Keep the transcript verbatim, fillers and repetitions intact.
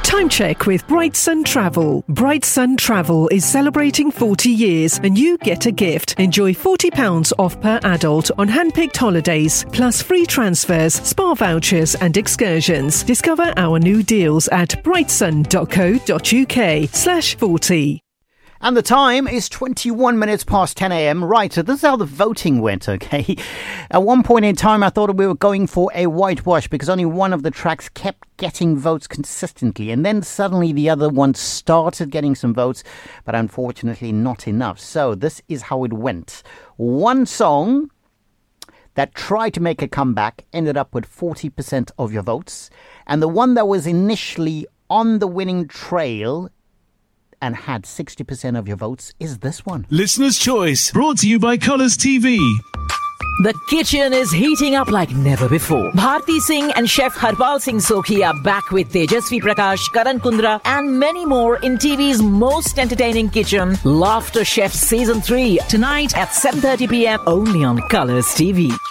Time check with Bright Sun Travel. Bright Sun Travel is celebrating forty years and you get a gift. Enjoy forty pounds off per adult on hand-picked holidays, plus free transfers, spa vouchers and excursions. Discover our new deals at brightsun.co.uk slash 40. And the time is twenty-one minutes past ten a.m. Right, so this is how the voting went, okay? At one point in time, I thought we were going for a whitewash because only one of the tracks kept getting votes consistently. And then suddenly the other one started getting some votes, but unfortunately not enough. So this is how it went. One song that tried to make a comeback ended up with forty percent of your votes. And the one that was initially on the winning trail and had sixty percent of your votes is this one. Listener's Choice, brought to you by Colours T V. The kitchen is heating up like never before. Bharti Singh and Chef Harpal Singh Sokhi are back with Tejasvi Prakash, Karan Kundra and many more in T V's most entertaining kitchen, Laughter Chef Season three, tonight at seven thirty p.m. only on Colours T V.